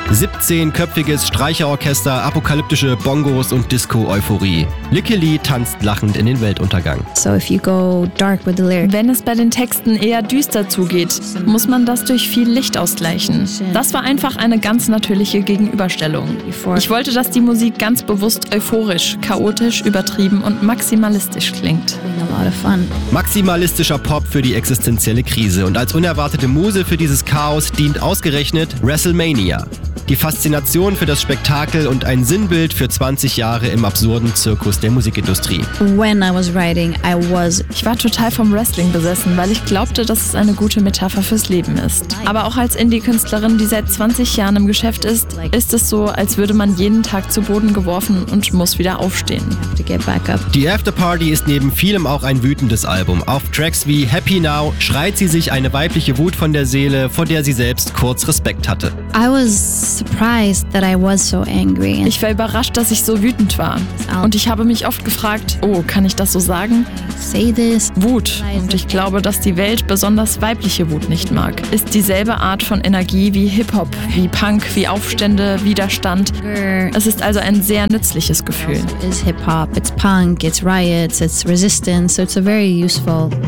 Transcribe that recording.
17-köpfiges Streicherorchester, apokalyptische Bongos und Disco-Euphorie. Likke Lee tanzt lachend in den Weltuntergang. So if you go dark with the lyrics. Wenn es bei den Texten eher düster zugeht, muss man das durch viel Licht ausgleichen. Das war einfach eine ganz natürliche Gegenüberstellung. Ich wollte, dass die Musik ganz bewusst euphorisch, chaotisch, übertrieben und maximalistisch klingt. Maximalistischer Pop für die existenzielle Krise und als unerwartete Muse für dieses Chaos dient ausgerechnet WrestleMania. Die Faszination für das Spektakel und ein Sinnbild für 20 Jahre im absurden Zirkus der Musikindustrie. Ich war total vom Wrestling besessen, weil ich glaubte, dass es eine gute Metapher fürs Leben ist. Aber auch als Indie-Künstlerin, die seit 20 Jahren im Geschäft ist es so, als würde man jeden Tag zu Boden geworfen und muss wieder aufstehen. Die Afterparty ist neben vielem auch ein wütendes Album. Auf Tracks wie Happy Now schreit sie sich eine weibliche Wut von der Seele, vor der sie selbst kurz Respekt hatte. Ich war überrascht, dass ich so wütend war. Und ich habe mich oft gefragt, oh, kann ich das so sagen? Wut. Und ich glaube, dass die Welt besonders weibliche Wut nicht mag. Ist dieselbe Art von Energie wie Hip-Hop, wie Punk, wie Aufstände, Widerstand. Es ist also ein sehr nützliches Gefühl. It's hip-hop, it's punk, it's riots, it's resistance, so it's a very useful